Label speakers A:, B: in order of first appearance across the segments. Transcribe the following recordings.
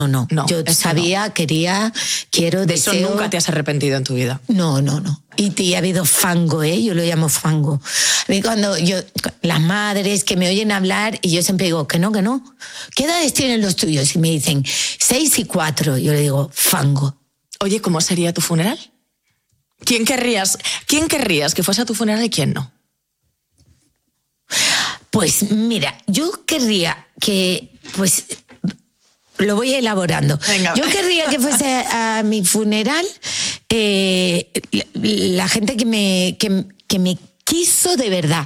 A: No. Yo sabía, quería, quiero,
B: de
A: deseo.
B: Eso nunca te has arrepentido en tu vida.
A: No. Y ha habido fango, yo lo llamo fango. A mí cuando las madres que me oyen hablar y yo siempre digo que no. ¿Qué edades tienen los tuyos? Y me dicen 6 y 4. Yo le digo fango.
B: Oye, ¿cómo sería tu funeral? ¿Quién querrías que fuese a tu funeral y quién no?
A: Pues mira, yo querría que, lo voy elaborando.
B: Venga.
A: Yo querría que fuese a mi funeral la gente que me quiso de verdad.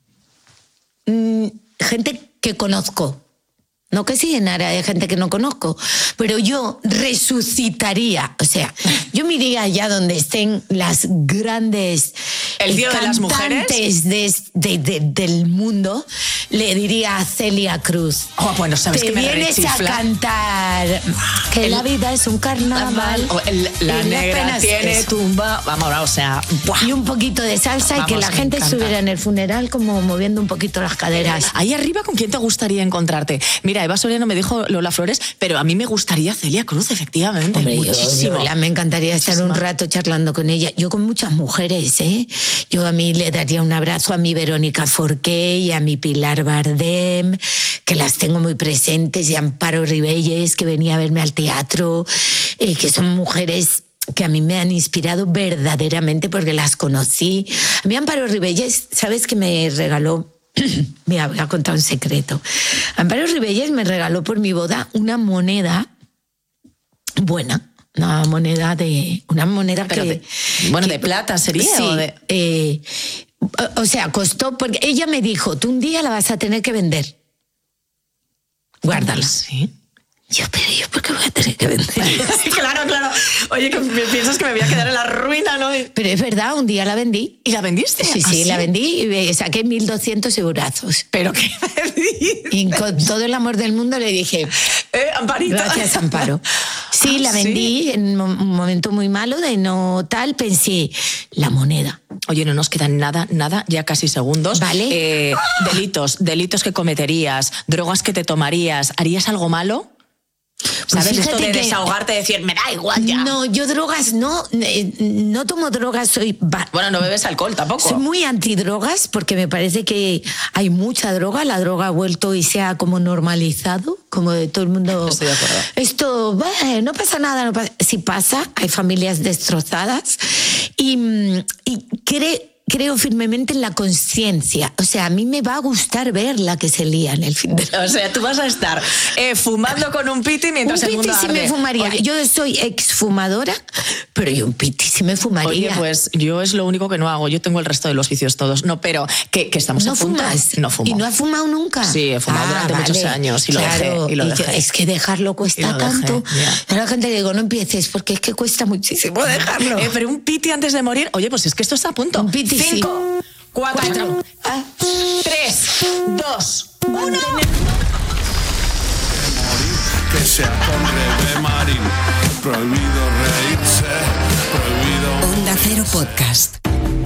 A: Gente que conozco. No que se llenara de gente que no conozco, pero yo resucitaría. O sea, yo me iría allá donde estén las grandes cantantes del mundo. Le diría a Celia Cruz.
B: Bueno, sabes que me
A: vienes a cantar que la vida es un carnaval.
B: La negra tiene tumba. Vamos, o sea... ¡buah!
A: Y un poquito de salsa y que la gente estuviera en el funeral como moviendo un poquito las caderas.
B: Ahí arriba, ¿con quién te gustaría encontrarte? Mira, Eva Soriano me dijo Lola Flores, pero a mí me gustaría Celia Cruz, efectivamente.
A: Hombre,
B: muchísimo.
A: Me encantaría estar un rato charlando con ella. Yo con muchas mujeres, Yo a mí le daría un abrazo a mi Verónica Forqué y a mi Pilar Bardem, que las tengo muy presentes, y a Amparo Ribelles, que venía a verme al teatro, que son mujeres que a mí me han inspirado verdaderamente porque las conocí. A mí Amparo Ribelles, ¿sabes que me regaló? Mira, voy a contar un secreto. Amparo Ribelles me regaló por mi boda una moneda buena. Una moneda de
B: plata sería.
A: Sí, o sea, costó, porque ella me dijo, tú un día la vas a tener que vender. Guárdala.
B: Sí.
A: Yo, ¿por qué voy a tener que vender?
B: Claro. Oye, que piensas que me voy a quedar en la ruina, ¿no?
A: Pero es verdad, un día la vendí.
B: ¿Y la vendiste?
A: Sí, la vendí y saqué 1.200 eurazos.
B: ¿Pero qué vendí?
A: Y con todo el amor del mundo le dije...
B: Amparito.
A: Gracias, Amparo. Sí, la vendí en un momento muy malo de no tal, pensé, la moneda.
B: Oye, no nos quedan nada, ya casi segundos.
A: Vale.
B: Delitos que cometerías, drogas que te tomarías, ¿harías algo malo? ¿Sabes esto de desahogarte, decir, me da igual ya?
A: No, yo drogas no tomo drogas,
B: Bueno, no bebes alcohol tampoco.
A: Soy muy antidrogas porque me parece que hay mucha droga, la droga ha vuelto y se ha como normalizado, como de todo el mundo.
B: Estoy de acuerdo.
A: Esto, no pasa nada, sí pasa, hay familias destrozadas y creo firmemente en la conciencia. O sea, a mí me va a gustar ver la que se lía en el fin de la...
B: O sea, tú vas a estar fumando con un piti mientras el mundo arde.
A: Un piti sí me fumaría.
B: Oye,
A: yo soy exfumadora, pero yo un piti sí me fumaría.
B: Oye, pues yo es lo único que no hago. Yo tengo el resto de los vicios todos. No, pero que estamos
A: ¿No
B: a punto.
A: fumas?
B: No fumo.
A: ¿Y no has fumado nunca?
B: Sí, he fumado durante muchos años y lo dejé.
A: Es que dejarlo cuesta tanto. A la gente le digo, no empieces porque es que cuesta muchísimo dejarlo.
B: Pero un piti antes de morir, oye, pues es que esto está a punto.
A: Un piti
B: 5, 4, 3, 2, 1.
C: Que sea con Rebe Marín, prohibido reírse, prohibido...
D: Onda Cero Podcast.